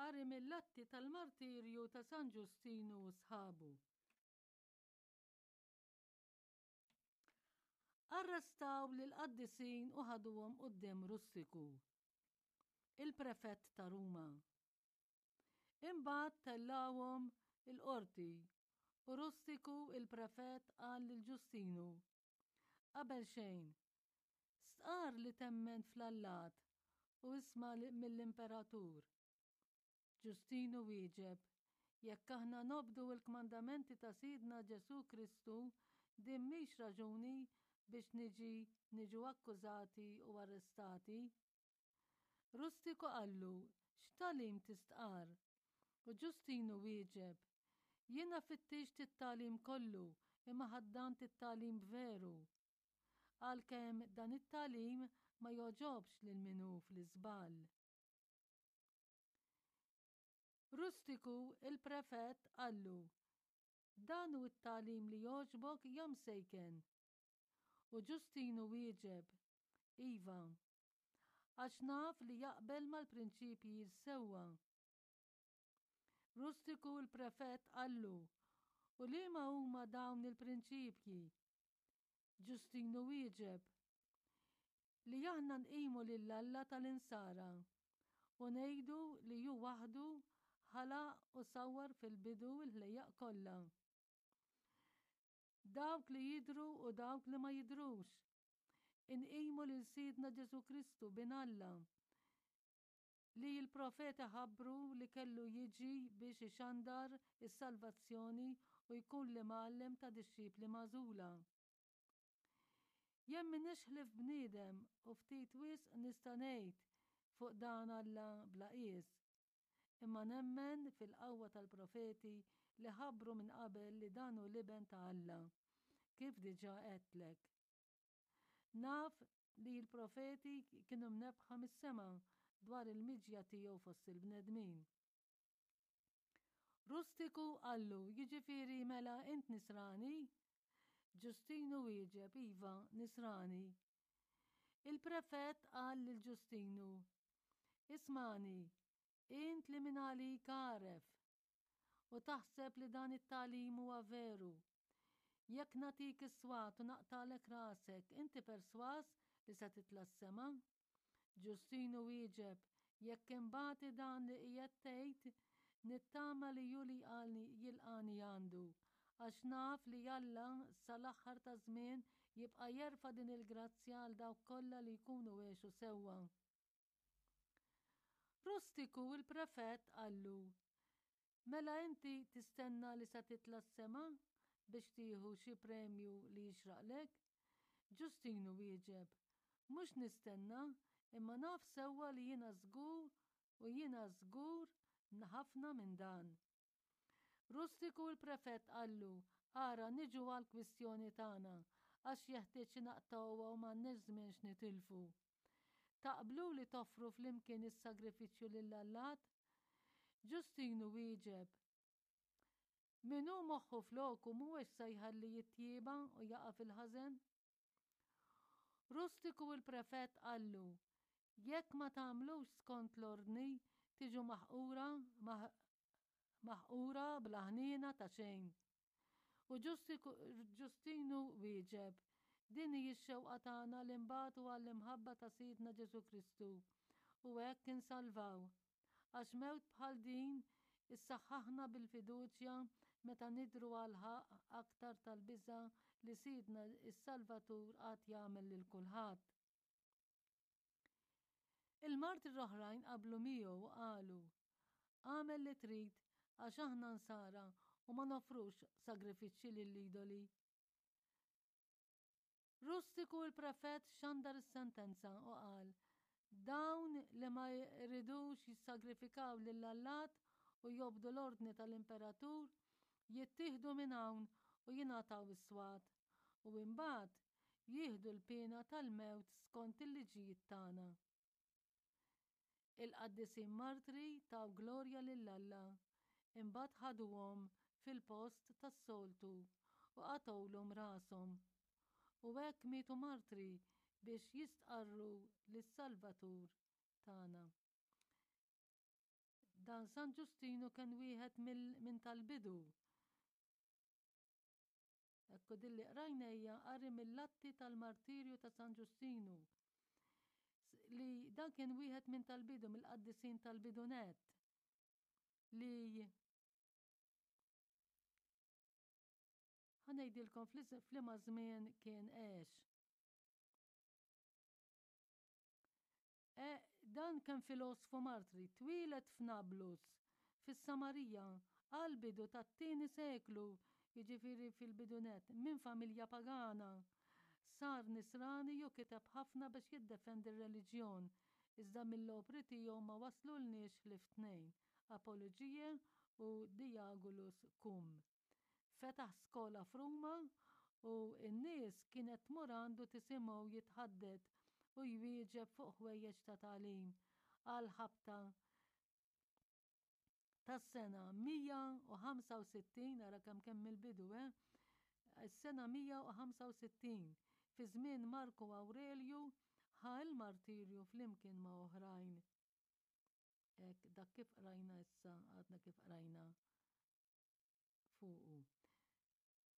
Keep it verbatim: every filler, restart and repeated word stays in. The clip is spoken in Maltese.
Għari mill-latti tal-martirju ta' San Ġustinu u sħabu. Arrestaw lil qaddisin u ħaduhom quddiem Rustiku, il-prefett ta' Ruma. Imbagħad tellawhom il-qorti u Rustiku il-prefett qal lil Ġustinu: qabel xejn, stqar li temmen fl-Allat u isma' mill-imperatur. Ġustinu wieġeb: jekk aħna nobdu l-kmandamenti ta' Sidna Ġesu Kristu, din mhix raġuni biex niġi niġu akkużati u arrestati. Rustiku qallu: x'talim tistqar? U Ġustinu wieġeb: jiena fittixt it-tagħlim kollu imma ħaddant it-tagħlim veru. Għalkemm dan it-tagħlim ma joġobx lil minhu fl-iżball. Rustiku il-prefett qallu: dan hu t-tagħlim li joġbok jew msejken. U Ġustinu wieġeb: iva, għax naf li jaqbel mal-prinċipji sewwa. Rustiku il-prefett qallu: u liema huma dawn il-prinċipji? Ġustinu wieġeb: li aħna nqimu lill-Alla tal-insara u ngħidu li hu waħdu ħalaq u sawwar fil-bidu l-ħlejjaq kollha, dawk li jidhru u dawk li ma jidhrux. Inqimu lil Sidna Ġesu Kristu bin Alla li l-profeti ħabbru li kellu jiġi biex ixandar is-salvazzjoni u jkun l-imgħallem ta' dixxipli magħżula. Jien minix ħlif bniedem u ftit wisq nista' ngħid fuq dan Alla bla qies, imma nemmen fil-qawwa tal-profeti li ħabbru minn qabel li dan hu l-iben ta' Alla, kif diġà għedtlek. Naf li l-profeti kienu mnebħa mis-sema dwar il-miġja tiegħu fost il-bnedmin. Rustiku qallu: jiġifieri mela int Nisrani? Ġustinu wieġeb: iva, Nisrani. Il-prefett qal lil Ġustinu: ismani, int li minn għalik għaref u taħseb li dan it-tagħlim huwa veru. Jekk natik is-swat u naqtalek rasek, inti perswas li se titla' s-sema? Ġustinu wieġeb: jekk imbagħad dan li qiegħed tgħid, nittama li hu li jilqani għandu, għax naf li Alla sal-aħħar ta' żmien jibqa' jerfa' din il-grazzja għal dawk kollha li jkunu għexu sewwa. Rustiku il-prefett qallu: mela inti tistenna li se titla' s-sema biex tieħu xi premju li jixraqlek? Ġustinu wieġeb: mhux nistenna, imma naf sewwa li jiena żgur u jiena żgur ħafna minn dan. Rustiku l-prefett qallu: ara niġu għall-kwistjoni tagħna għax jeħtieġ naqtgħuha u m'għandniex żmien x'nitilfu. Taqblu li toffru flimkien is-sagrifiċċju lill-Allat? Ġustinu wieġeb: min hu moħħu floku mhuwiex se jħalli jittieba u jaqa' fil-ħażen? Rustiku l-prefett qallu: jekk ma tagħmlux skont l-ordni tiġu maħqura maħqura bla ħniena ta' xejn. U Ġustinu wieġeb: din hi x-xewqa tagħna li nbagħtu għall-imħabba ta' Sidna Ġesu Kristu u hekk insalvaw, għax mewt bħal din issaħħaħna bil-fiduċja meta nidhru għal ħaq aktar tal-biża' li Sidna is-Salvatur qatt jagħmel lil kulħadd. Il-martri l-oħrajn qablu miegħu u qalu: għamel li trid għax aħna nsara u ma nofrux sagrifiċċji lill-idoli. Rustiku l-prefett xandar is-sentenza u qal: dawn li ma jridux jissagrifikaw lill-Allat u jobdu l-ordni tal-imperatur jittieħdu minn hawn u jingħataw is-swat u imbagħad jieħdu l-pena tal-mewt skont il-liġijiet tagħna. Il-qaddisin martri taw glorja lill-Alla, imbagħad ħaduhom fil-post tas-soltu u qatgħulhom rashom u hekk mietu martri biex jistqarru lis-Salvatur tagħna. Dan Dan San Ġustinu kien wieħed minn tal-bidu. Ekku dilli qrajna hija qari mill-latti tal-martirju ta' San Ġustinu. Li dan kien wieħed minn tal-bidu mill-qaddisin tal-bidunet. Li ħanejdilkom fl-ima żmien kien għex. E, dan kien filosfu martri twilet f'Nablus, fis-Samarija, għal-bidu tat-tieni seklu, jiġifieri fil-bidunet, minn familja pagana. Sar nisrani u kiteb ħafna biex jiddefendi r-reliġjon, iżda mill-opri tiegħu ma waslulniex ħlief-tnejn, Apoloġija u Diagolus Cum. Fetaħ skola f'Ruma u n-nies kienet tmur għandu tisimgħu jitħadded u jwieġeb fuq ħwejjeġ ta' tagħlim għal ħabta tas-sena mija u ħamsa u sittin ara kemm kemm il-bidu, eh? Is-sena mija u ħamsa u sittin fi żmien Marku Awrelju ħa l-martirju flimkien ma' oħrajn. Hekk dak kif qrajna issa, għadna kif qrajna fuqu.